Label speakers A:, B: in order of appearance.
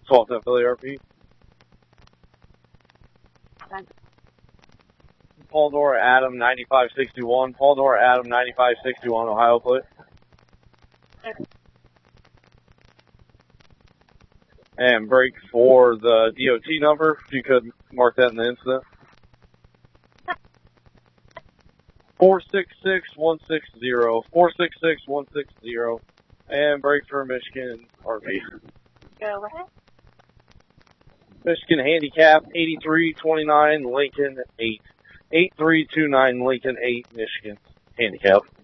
A: 1210 Philly RP. Paul Door Adam 9561. Paul Door Adam 9561 Ohio plate. And break for the DOT number, if you could mark that in the incident. 466160. 466160. And break for Michigan RP.
B: Go ahead.
A: Michigan handicap 8329 Lincoln 8. 8329 Lincoln 8 Michigan handicap.